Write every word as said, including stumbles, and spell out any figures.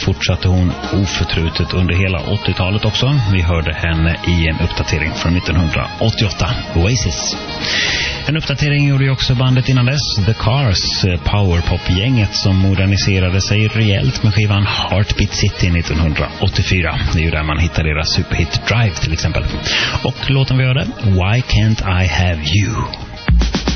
fortsatte hon oförtrutet under hela åttiotalet också. Vi hörde henne i en uppdatering från nittonhundraåttioåtta, Oasis. En uppdatering gjorde ju också bandet innan dess, The Cars, powerpop-gänget som moderniserade sig rejält med skivan Heartbeat City nittonhundraåttiofyra. Det är ju där man hittar deras superhit Drive till exempel. Och låten vi hörde, Why Can't I Have You?